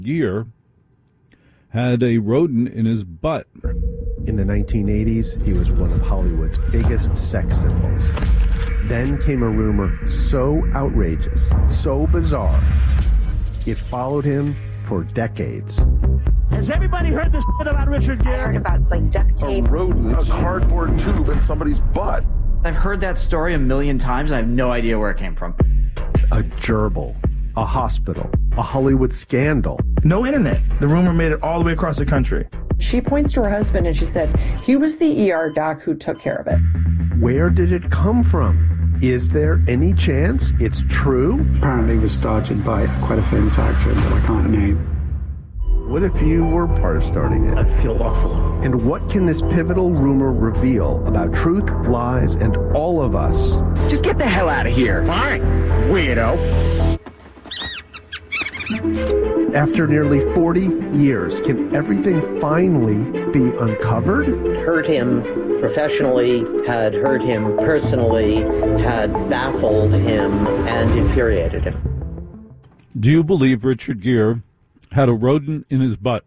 Gere had a rodent in his butt. In the 1980s, he was one of Hollywood's biggest sex symbols. Then came a rumor so outrageous, so bizarre, it followed him for decades. Has everybody heard this about Richard Gere? I heard about duct tape. A rodent, a cardboard tube in somebody's butt. I've heard that story a million times and I have no idea where it came from. A gerbil, a hospital, a Hollywood scandal. No internet. The rumor made it all the way across the country. She points to her husband and she said, he was the ER doc who took care of it. Where did it come from? Is there any chance it's true? Apparently it was started by quite a famous actor that I can't name. What if you were part of starting it? I feel awful. And what can this pivotal rumor reveal about truth, lies, and all of us? Just get the hell out of here. Fine, weirdo. After nearly 40 years, can everything finally be uncovered? Hurt him professionally, had hurt him personally, had baffled him and infuriated him. Do you believe Richard Gere had a rodent in his butt?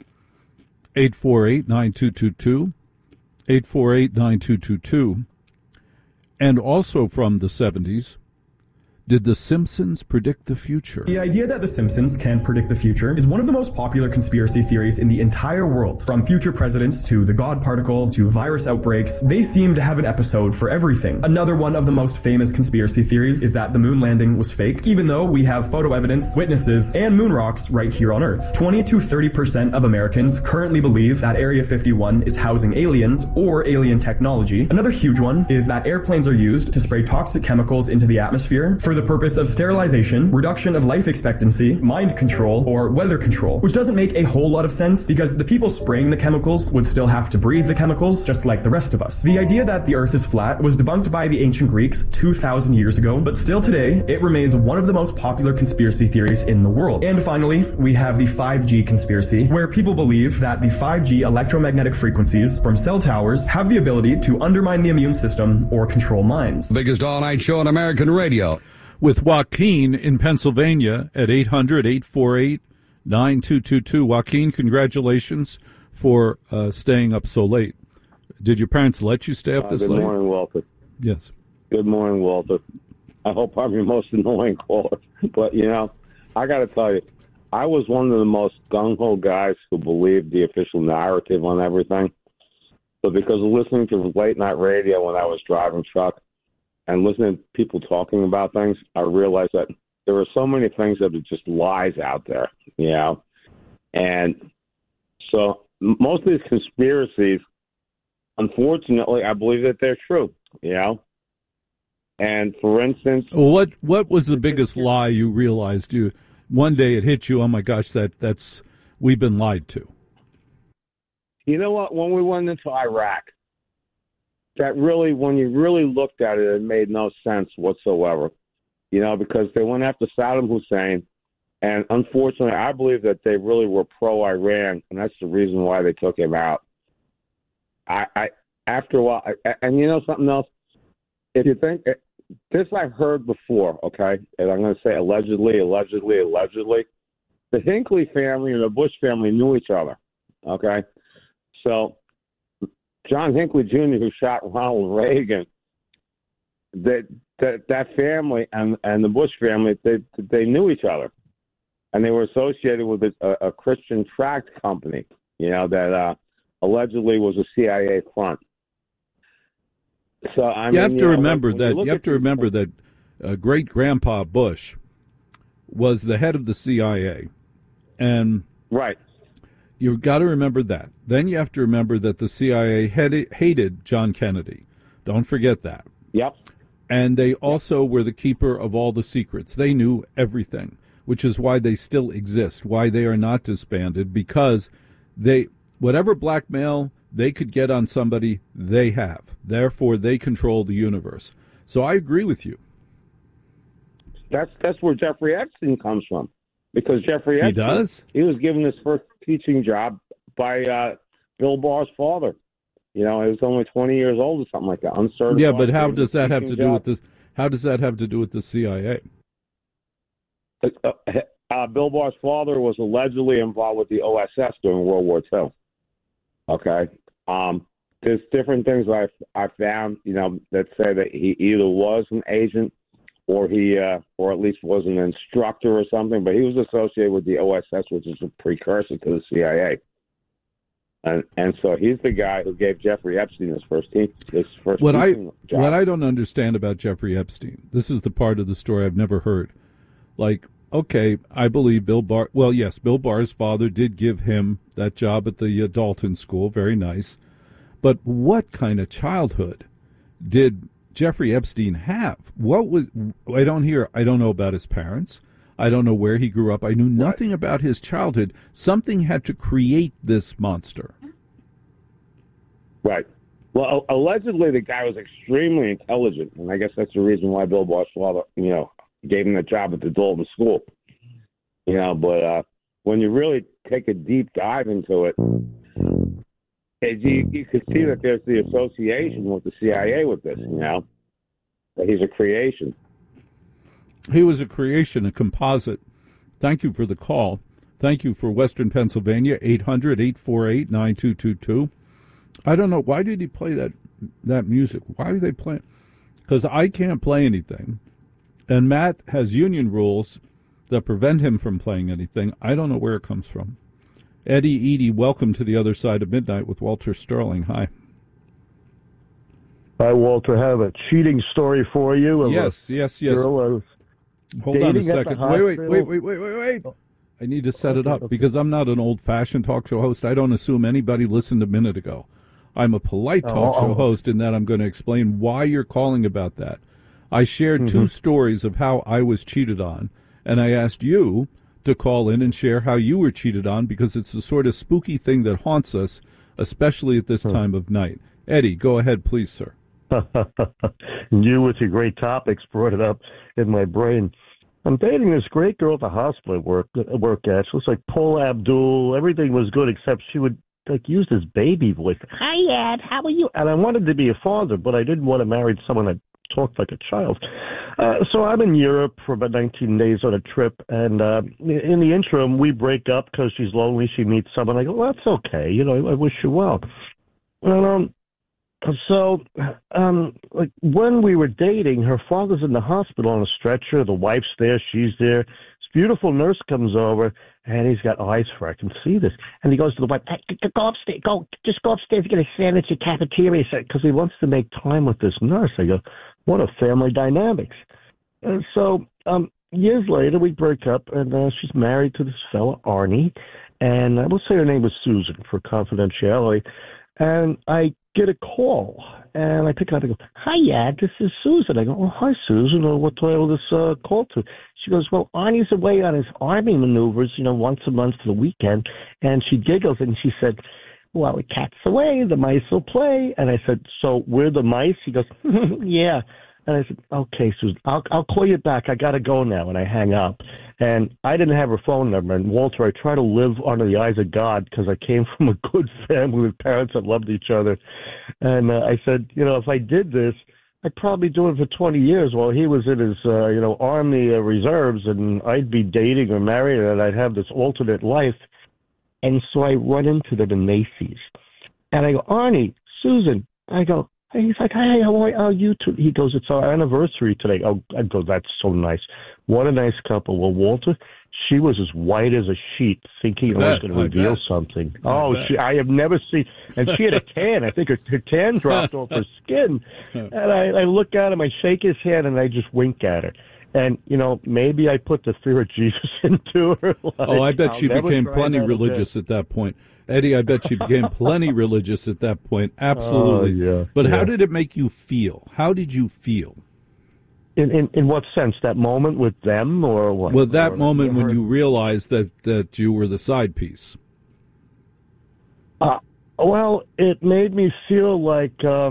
848-9222, 848-9222. And also from the 70s, did The Simpsons predict the future? The idea that The Simpsons can predict the future is one of the most popular conspiracy theories in the entire world. From future presidents to the God particle to virus outbreaks, they seem to have an episode for everything. Another one of the most famous conspiracy theories is that the moon landing was faked, even though we have photo evidence, witnesses, and moon rocks right here on Earth. 20 to 30% of Americans currently believe that Area 51 is housing aliens or alien technology. Another huge one is that airplanes are used to spray toxic chemicals into the atmosphere for the purpose of sterilization, reduction of life expectancy, mind control, or weather control, which doesn't make a whole lot of sense because the people spraying the chemicals would still have to breathe the chemicals just like the rest of us. The idea that the Earth is flat was debunked by the ancient Greeks 2,000 years ago, but still today, it remains one of the most popular conspiracy theories in the world. And finally, we have the 5G conspiracy, where people believe that the 5G electromagnetic frequencies from cell towers have the ability to undermine the immune system or control minds. Biggest all-night show on American radio. With Joaquin in Pennsylvania at 800-848-9222. Joaquin, congratulations for staying up so late. Did your parents let you stay up this late? Good morning, Walter. Yes. Good morning, Walter. I hope I'm your most annoying caller. But, I got to tell you, I was one of the most gung-ho guys who believed the official narrative on everything. But because of listening to late-night radio when I was driving truck, and listening to people talking about things, I realized that there are so many things that are just lies out there, And so most of these conspiracies, unfortunately, I believe that they're true, And for instance... Well, what was the biggest lie you realized? One day it hit you, oh my gosh, that's we've been lied to. You know what? When we went into Iraq, that really, when you really looked at it, it made no sense whatsoever, because they went after Saddam Hussein, and unfortunately, I believe that they really were pro-Iran, and that's the reason why they took him out. After a while, and something else, if you think, this I've heard before, okay, and I'm going to say allegedly, the Hinckley family and the Bush family knew each other, okay, so John Hinckley Jr., who shot Ronald Reagan, that family and the Bush family, they knew each other, and they were associated with a Christian tract company, that allegedly was a CIA front. So you have to remember that great grandpa Bush was the head of the CIA, and right. You've got to remember that. Then you have to remember that the CIA hated John Kennedy. Don't forget that. Yep. And they also were the keeper of all the secrets. They knew everything, which is why they still exist, why they are not disbanded, because whatever blackmail they could get on somebody, they have. Therefore, they control the universe. So I agree with you. That's where Jeffrey Epstein comes from. Because Jeffrey Epstein, he was given his first teaching job by Bill Barr's father. He was only 20 years old or something like that. Uncertified. Yeah, but how does that have to do with this? How does that have to do with the CIA? Bill Barr's father was allegedly involved with the OSS during World War II. Okay. There's different things I found, that say that he either was an agent or or at least was an instructor or something, but he was associated with the OSS, which is a precursor to the CIA. And so he's the guy who gave Jeffrey Epstein his first job. What I don't understand about Jeffrey Epstein, this is the part of the story I've never heard. Like, okay, I believe Bill Barr. Well, yes, Bill Barr's father did give him that job at the Dalton School. Very nice. But what kind of childhood did Jeffrey Epstein have? I don't know about his parents. I don't know where he grew up. I knew nothing about his childhood. Something had to create this monster. Right. Well, allegedly the guy was extremely intelligent, and I guess that's the reason why Bill Barr's father, gave him the job at the Dalton School. But when you really take a deep dive into it, you can see that there's the association with the CIA with this, that he's a creation. He was a creation, a composite. Thank you for the call. Thank you for Western Pennsylvania, 800-848-9222. I don't know, why did he play that music? Why did they play it? Because I can't play anything. And Matt has union rules that prevent him from playing anything. I don't know where it comes from. Eddie, Edie, welcome to the other side of midnight with Walter Sterling. Hi. Hi, Walter. I have a cheating story for you. Yes. Hold on a second. Wait. I need to set it up because I'm not an old-fashioned talk show host. I don't assume anybody listened a minute ago. I'm a polite talk show host in that I'm going to explain why you're calling about that. I shared two stories of how I was cheated on, and I asked you to call in and share how you were cheated on because it's the sort of spooky thing that haunts us, especially at this time of night. Eddie, go ahead, please, sir. You, with your great topics, brought it up in my brain. I'm dating this great girl at the hospital I work at. She looks like Paul Abdul. Everything was good except she would use this baby voice. Hi, Ed. How are you? And I wanted to be a father, but I didn't want to marry someone that talked like a child. So I'm in Europe for about 19 days on a trip, and in the interim, we break up because she's lonely. She meets someone. I go, well, that's okay. I wish you well. And like when we were dating, her father's in the hospital on a stretcher. The wife's there. She's there. This beautiful nurse comes over, and he's got eyes for her. I can see this. And he goes to the wife, go upstairs. Just go upstairs and get a sandwich at cafeteria. Because he wants to make time with this nurse. I go, what a family dynamics. And so years later, we break up, and she's married to this fella, Arnie. And I will say her name was Susan for confidentiality. And I get a call, and I pick it up and go, hi, Ed, this is Susan. I go, oh, hi, Susan. What do I owe this call to? She goes, well, Arnie's away on his army maneuvers, once a month for the weekend. And she giggles, and she said, well, the cat's away, the mice will play. And I said, so we're the mice? He goes, yeah. And I said, okay, Susan, I'll call you back. I got to go now. And I hang up. And I didn't have her phone number. And, Walter, I try to live under the eyes of God because I came from a good family with parents that loved each other. And I said, if I did this, I'd probably do it for 20 years while he was in his, Army reserves, and I'd be dating or married, and I'd have this alternate life. And so I run into them in Macy's. And I go, Arnie, Susan. I go, he's like, hey, how are you two? He goes, it's our anniversary today. Oh, I go, that's so nice. What a nice couple. Well, Walter, she was as white as a sheet, thinking I was going to reveal something. I have never seen. And she had a tan. I think her tan dropped off her skin. And I look at him, I shake his hand, and I just wink at her. And, maybe I put the fear of Jesus into her. I bet she became plenty religious at that point. Eddie, I bet she became plenty religious at that point. Absolutely. Yeah. But how did it make you feel? How did you feel? In what sense? That moment with them, or what? Well, that moment when you realized that you were the side piece. Well, it made me feel like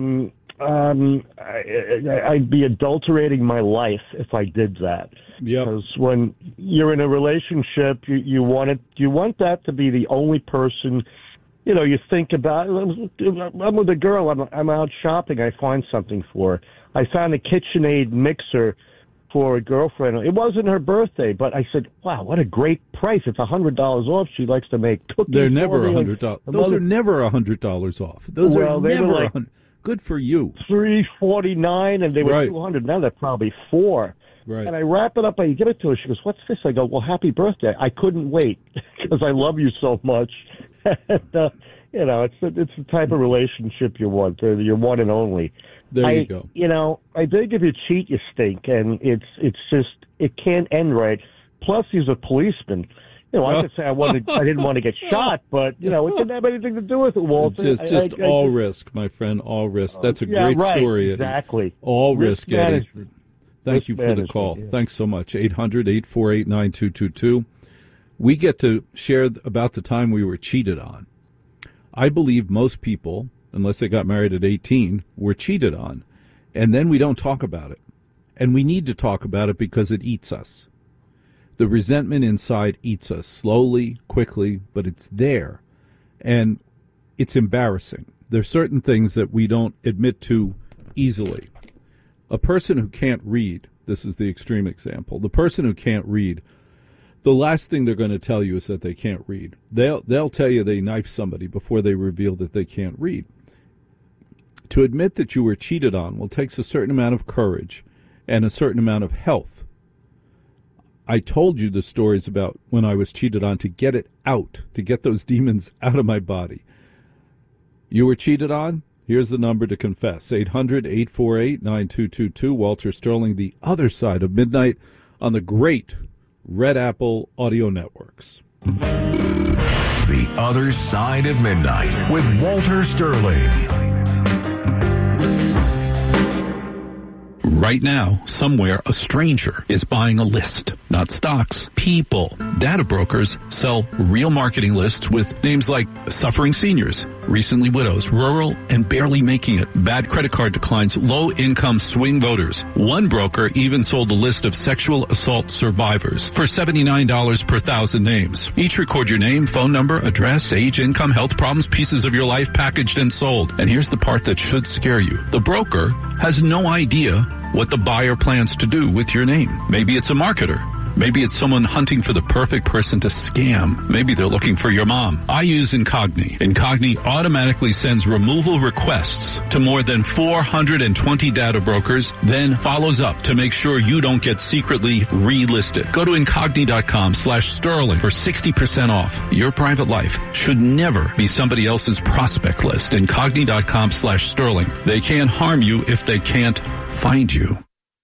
I'd be adulterating my life if I did that. Yeah. Because when you're in a relationship, you want that to be the only person. You think about. I'm with a girl. I'm out shopping. I find something for her. I found a KitchenAid mixer for a girlfriend. It wasn't her birthday, but I said, wow, what a great price. It's $100 off. She likes to make cookies. They're never $100. Those are never $100 off. Those are never like $100. Good for you. $349, and they were $200. Now they're probably $400. Right. And I wrap it up. I give it to her. She goes, "What's this?" I go, "Well, happy birthday." I couldn't wait because I love you so much. And, you know, it's the type of relationship you want. You're one and only. There you go. You know, I think if you cheat, you stink, and it's just it can't end right. Plus, he's a policeman. You know, I could say I didn't want to get shot, but you know, it didn't have anything to do with it, Walter. It's just all risk, my friend. All risk. That's a great story. Exactly. Eddie. All risk, Eddie. Thank you for the call. Yeah. Thanks so much. 800-848-9222. We get to share about the time we were cheated on. I believe most people, unless they got married at 18, were cheated on. And then we don't talk about it. And we need to talk about it because it eats us. The resentment inside eats us slowly, quickly, but it's there. And it's embarrassing. There's certain things that we don't admit to easily. A person who can't read, this is the extreme example, the person who can't read, the last thing they're going to tell you is that they can't read. They'll tell you they knifed somebody before they reveal that they can't read. To admit that you were cheated on takes a certain amount of courage and a certain amount of health. I told you the stories about when I was cheated on to get it out, to get those demons out of my body. You were cheated on? Here's the number to confess, 800-848-9222. Walter Sterling, the other side of midnight on the great Red Apple Audio Networks. The Other Side of Midnight with Walter Sterling. Right now, somewhere, a stranger is buying a list, not stocks, people. Data brokers sell real marketing lists with names like suffering seniors, recently widows, rural, and barely making it, bad credit card declines, low-income swing voters. One broker even sold a list of sexual assault survivors for $79 per 1,000 names. Each record your name, phone number, address, age, income, health problems, pieces of your life packaged and sold. And here's the part that should scare you. The broker has no idea what the buyer plans to do with your name. Maybe it's a marketer. Maybe it's someone hunting for the perfect person to scam. Maybe they're looking for your mom. I use Incogni. Incogni automatically sends removal requests to more than 420 data brokers, then follows up to make sure you don't get secretly relisted. Go to Incogni.com/Sterling for 60% off. Your private life should never be somebody else's prospect list. Incogni.com/Sterling. They can't harm you if they can't find you.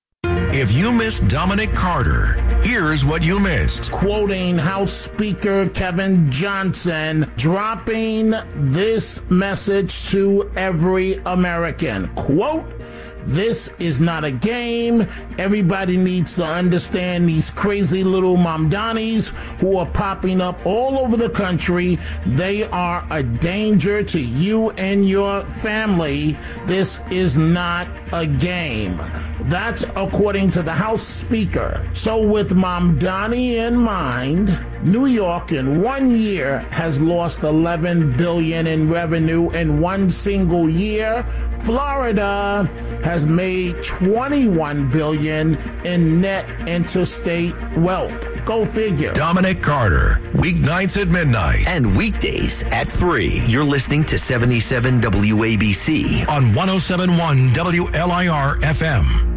If you missed Dominic Carter, here's what you missed. Quoting House Speaker Kevin Johnson, dropping this message to every American. Quote, "This is not a game. Everybody needs to understand these crazy little Mamdanis who are popping up all over the country. They are a danger to you and your family. This is not a game." That's according to the House Speaker. So with Mamdani in mind, New York in 1 year has lost $11 billion in revenue in one single year. Florida has made $21 billion in net interstate wealth. Go figure. Dominic Carter, weeknights at midnight. And weekdays at 3. You're listening to 77 WABC. On 107.1 WLIR FM.